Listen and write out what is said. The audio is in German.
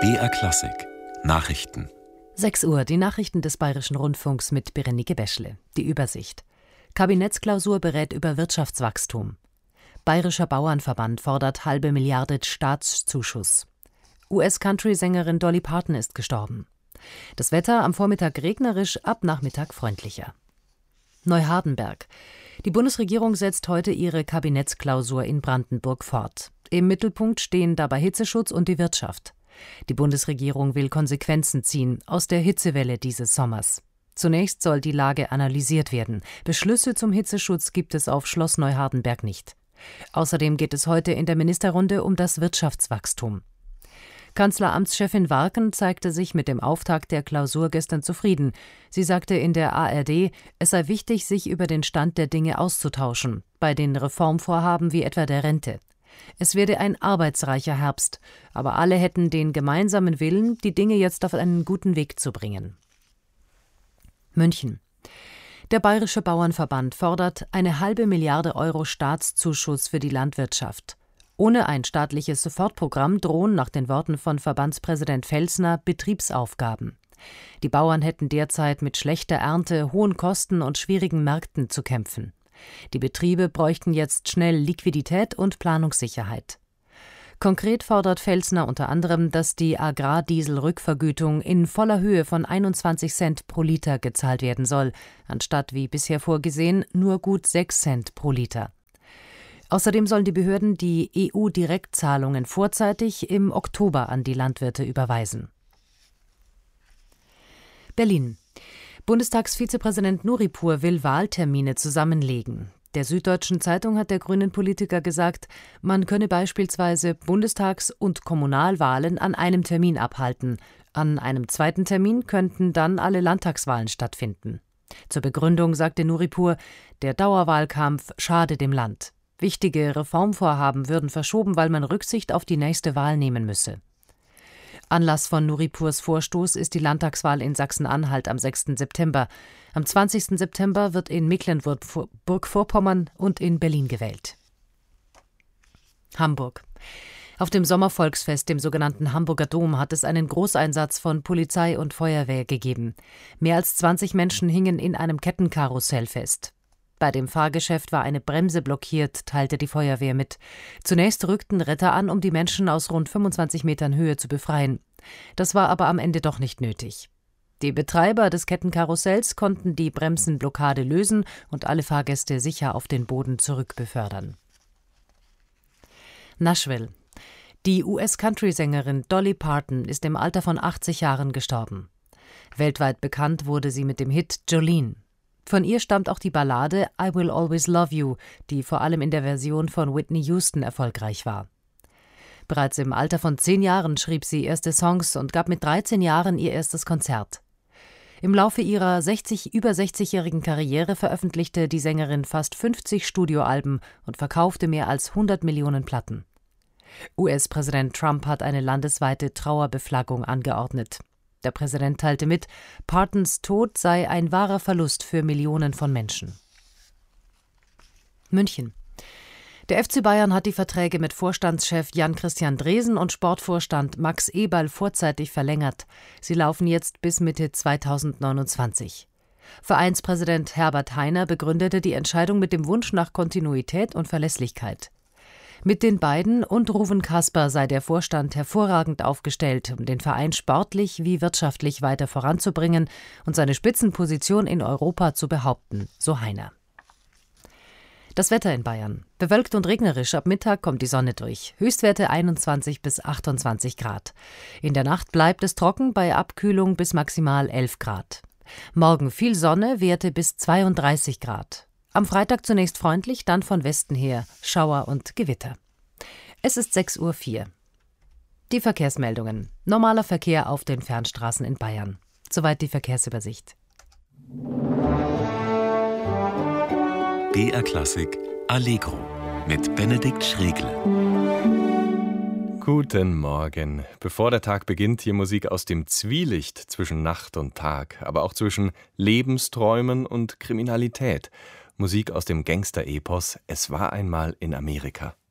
BR Klassik Nachrichten. 6 Uhr, die Nachrichten des Bayerischen Rundfunks mit Berenike Beschle. Die Übersicht. Kabinettsklausur berät über Wirtschaftswachstum. Bayerischer Bauernverband fordert 0,5 Milliarde Staatszuschuss. US-Country-Sängerin Dolly Parton ist gestorben. Das Wetter am Vormittag regnerisch, ab Nachmittag freundlicher. Neuhardenberg. Die Bundesregierung setzt heute ihre Kabinettsklausur in Brandenburg fort. Im Mittelpunkt stehen dabei Hitzeschutz und die Wirtschaft. Die Bundesregierung will Konsequenzen ziehen aus der Hitzewelle dieses Sommers. Zunächst soll die Lage analysiert werden. Beschlüsse zum Hitzeschutz gibt es auf Schloss Neuhardenberg nicht. Außerdem geht es heute in der Ministerrunde um das Wirtschaftswachstum. Kanzleramtschefin Warken zeigte sich mit dem Auftakt der Klausur gestern zufrieden. Sie sagte in der ARD, es sei wichtig, sich über den Stand der Dinge auszutauschen, bei den Reformvorhaben wie etwa der Rente. Es werde ein arbeitsreicher Herbst, aber alle hätten den gemeinsamen Willen, die Dinge jetzt auf einen guten Weg zu bringen. München. Der Bayerische Bauernverband fordert 0,5 Milliarde Euro Staatszuschuss für die Landwirtschaft. Ohne ein staatliches Sofortprogramm drohen nach den Worten von Verbandspräsident Felsner Betriebsaufgaben. Die Bauern hätten derzeit mit schlechter Ernte, hohen Kosten und schwierigen Märkten zu kämpfen. Die Betriebe bräuchten jetzt schnell Liquidität und Planungssicherheit. Konkret fordert Felsner unter anderem, dass die Agrardieselrückvergütung in voller Höhe von 21 Cent pro Liter gezahlt werden soll, anstatt wie bisher vorgesehen nur gut 6 Cent pro Liter. Außerdem sollen die Behörden die EU-Direktzahlungen vorzeitig im Oktober an die Landwirte überweisen. Berlin. Bundestagsvizepräsident Nuripur will Wahltermine zusammenlegen. Der Süddeutschen Zeitung hat der grünen Politiker gesagt, man könne beispielsweise Bundestags- und Kommunalwahlen an einem Termin abhalten. An einem zweiten Termin könnten dann alle Landtagswahlen stattfinden. Zur Begründung sagte Nuripur, der Dauerwahlkampf schade dem Land. Wichtige Reformvorhaben würden verschoben, weil man Rücksicht auf die nächste Wahl nehmen müsse. Anlass von Nuripurs Vorstoß ist die Landtagswahl in Sachsen-Anhalt am 6. September. Am 20. September wird in Mecklenburg-Vorpommern und in Berlin gewählt. Hamburg. Auf dem Sommervolksfest, dem sogenannten Hamburger Dom, hat es einen Großeinsatz von Polizei und Feuerwehr gegeben. Mehr als 20 Menschen hingen in einem Kettenkarussell fest. Bei dem Fahrgeschäft war eine Bremse blockiert, teilte die Feuerwehr mit. Zunächst rückten Retter an, um die Menschen aus rund 25 Metern Höhe zu befreien. Das war aber am Ende doch nicht nötig. Die Betreiber des Kettenkarussells konnten die Bremsenblockade lösen und alle Fahrgäste sicher auf den Boden zurückbefördern. Nashville. Die US-Country-Sängerin Dolly Parton ist im Alter von 80 Jahren gestorben. Weltweit bekannt wurde sie mit dem Hit Jolene. Von ihr stammt auch die Ballade I Will Always Love You, die vor allem in der Version von Whitney Houston erfolgreich war. Bereits im Alter von 10 Jahren schrieb sie erste Songs und gab mit 13 Jahren ihr erstes Konzert. Im Laufe ihrer über 60-jährigen Karriere veröffentlichte die Sängerin fast 50 Studioalben und verkaufte mehr als 100 Millionen Platten. US-Präsident Trump hat eine landesweite Trauerbeflaggung angeordnet. Der Präsident teilte mit, Partons Tod sei ein wahrer Verlust für Millionen von Menschen. München. Der FC Bayern hat die Verträge mit Vorstandschef Jan-Christian Dresen und Sportvorstand Max Eberl vorzeitig verlängert. Sie laufen jetzt bis Mitte 2029. Vereinspräsident Herbert Hainer begründete die Entscheidung mit dem Wunsch nach Kontinuität und Verlässlichkeit. Mit den beiden und Ruven Kasper sei der Vorstand hervorragend aufgestellt, um den Verein sportlich wie wirtschaftlich weiter voranzubringen und seine Spitzenposition in Europa zu behaupten, so Hainer. Das Wetter in Bayern. Bewölkt und regnerisch, ab Mittag kommt die Sonne durch. Höchstwerte 21 bis 28 Grad. In der Nacht bleibt es trocken, bei Abkühlung bis maximal 11 Grad. Morgen viel Sonne, Werte bis 32 Grad. Am Freitag zunächst freundlich, dann von Westen her Schauer und Gewitter. Es ist 6:04 Uhr. Die Verkehrsmeldungen. Normaler Verkehr auf den Fernstraßen in Bayern. Soweit die Verkehrsübersicht. BR Klassik Allegro mit Benedikt Schregle. Guten Morgen. Bevor der Tag beginnt, hier Musik aus dem Zwielicht zwischen Nacht und Tag, aber auch zwischen Lebensträumen und Kriminalität. Musik aus dem Gangster-Epos »Es war einmal in Amerika«.